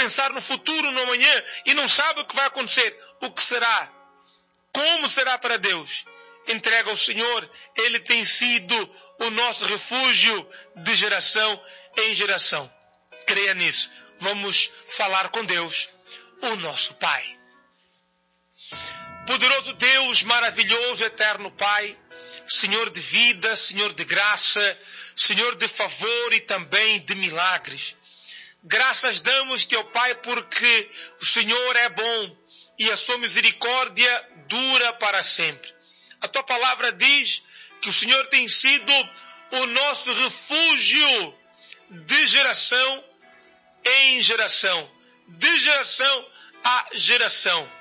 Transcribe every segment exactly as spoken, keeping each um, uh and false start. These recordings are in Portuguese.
pensar no futuro, no amanhã, e não sabe o que vai acontecer. O que será? Como será para Deus? Entrega ao Senhor. Ele tem sido o nosso refúgio de geração em geração. Creia nisso. Vamos falar com Deus, o nosso Pai. Poderoso Deus, maravilhoso, eterno Pai, Senhor de vida, Senhor de graça, Senhor de favor e também de milagres. Graças damos-te, ó Pai, porque o Senhor é bom e a sua misericórdia dura para sempre. A tua palavra diz que o Senhor tem sido o nosso refúgio de geração em geração, de geração a geração.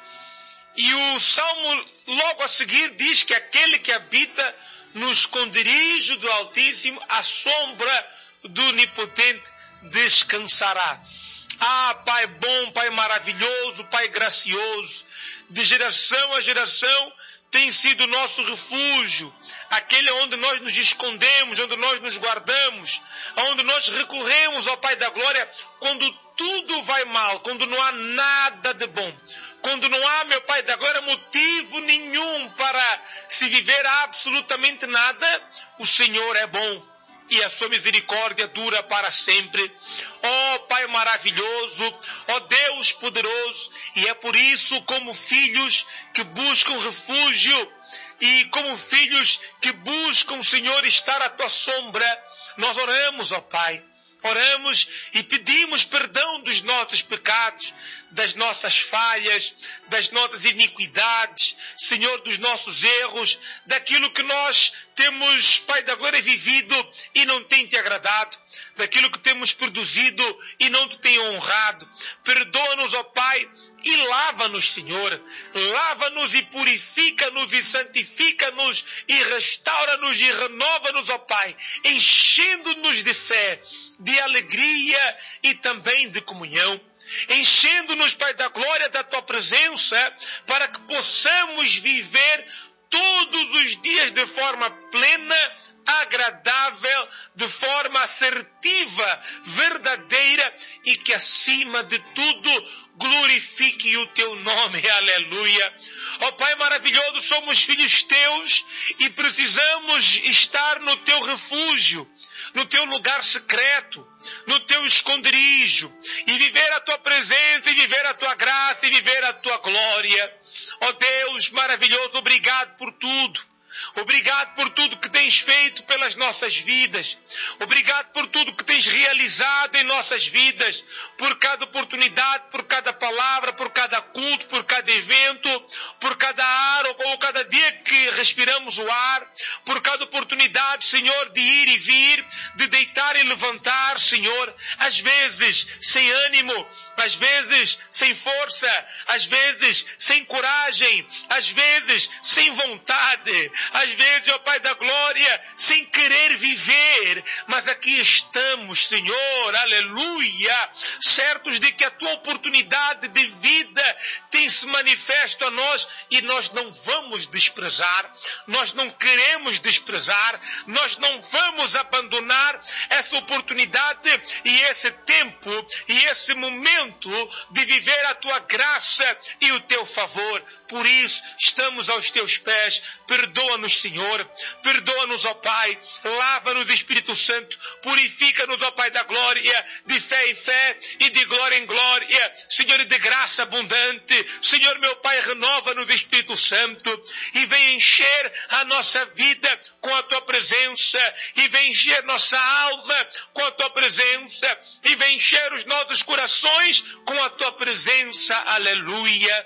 E o Salmo logo a seguir diz que aquele que habita no esconderijo do Altíssimo, à sombra do Onipotente, descansará. Ah, Pai bom, Pai maravilhoso, Pai gracioso, de geração a geração tem sido o nosso refúgio, aquele onde nós nos escondemos, onde nós nos guardamos, onde nós recorremos ao Pai da Glória quando tudo vai mal, quando não há nada de bom, quando não há, meu Pai da Glória, motivo nenhum para se viver absolutamente nada. O Senhor é bom e a sua misericórdia dura para sempre. Ó Pai maravilhoso, ó Deus poderoso, e é por isso, como filhos que buscam refúgio e como filhos que buscam, Senhor, estar à tua sombra, nós oramos, ó Pai. Oramos e pedimos perdão dos nossos pecados, das nossas falhas, das nossas iniquidades, Senhor, dos nossos erros, daquilo que nós temos, Pai da Glória, vivido e não tem te agradado, daquilo que temos produzido e não te tem honrado. Perdoa-nos, ó Pai, e lava-nos, Senhor. Lava-nos e purifica-nos e santifica-nos e restaura-nos e renova-nos, ó Pai, enchendo-nos de fé, de alegria e também de comunhão. Enchendo-nos, Pai da Glória, da Tua presença, para que possamos viver todos os dias de forma plena, agradável, de forma assertiva, verdadeira e que, acima de tudo, glorifique o Teu nome. Aleluia. Ó Pai maravilhoso, somos filhos Teus e precisamos estar no Teu refúgio, no Teu lugar secreto, no Teu esconderijo, e viver a Tua presença, e viver a Tua graça, e viver a Tua glória. Ó Deus maravilhoso, obrigado por tudo. Obrigado por tudo que tens feito pelas nossas vidas. Obrigado por tudo que tens realizado em nossas vidas, por cada oportunidade, por cada palavra, por cada culto, por cada evento, por cada ar ou cada dia que respiramos o ar, por cada oportunidade, Senhor, de ir e vir, de deitar e levantar, Senhor, às vezes sem ânimo, às vezes sem força, às vezes sem coragem, às vezes sem vontade, às vezes, ó Pai da Glória, sem querer viver, mas aqui estamos, Senhor, aleluia, certos de que a Tua oportunidade de vida tem se manifesto a nós e nós não vamos desprezar, nós não queremos desprezar, nós não vamos abandonar essa oportunidade e esse tempo e esse momento de viver a Tua graça e o Teu favor. Por isso, estamos aos Teus pés. Perdoa-nos, Senhor. Perdoa-nos, ó Pai. Lava-nos, Espírito Santo. Purifica-nos, ó Pai da glória, de fé em fé e de glória em glória. Senhor, de graça abundante. Senhor, meu Pai, renova-nos, Espírito Santo, e vem encher a nossa vida com a Tua presença, e vem encher nossa alma com a Tua presença, e vem encher os nossos corações com a Tua presença. Aleluia.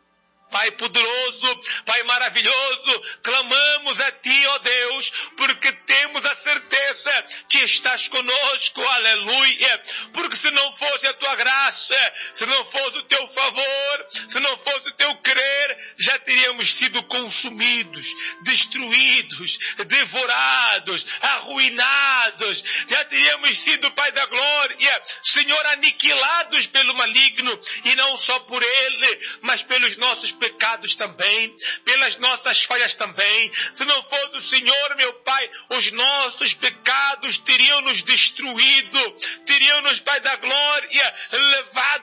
Pai poderoso, Pai maravilhoso, clamamos a Ti, ó Deus, porque temos a certeza que estás conosco, aleluia, porque se não fosse a Tua graça, se não fosse o Teu favor, se não fosse o Teu querer, já teríamos sido consumidos, destruídos, devorados, arruinados, já teríamos sido, Pai da glória, Senhor, aniquilados pelo maligno, e não só por ele, mas pelos nossos pecados também, pelas nossas falhas também. Se não fosse o Senhor, meu Pai, os nossos pecados teriam nos destruído, teriam nos, Pai da glória, levado